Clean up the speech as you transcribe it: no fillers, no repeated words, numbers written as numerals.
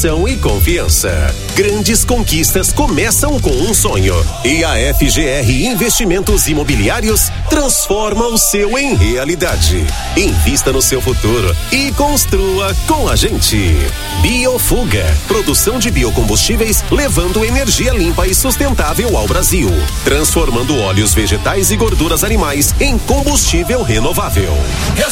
E confiança. Grandes conquistas começam com um sonho. E a FGR Investimentos Imobiliários transforma o seu em realidade. Invista no seu futuro e construa com a gente. Biofuga, produção de biocombustíveis levando energia limpa e sustentável ao Brasil, transformando óleos vegetais e gorduras animais em combustível renovável.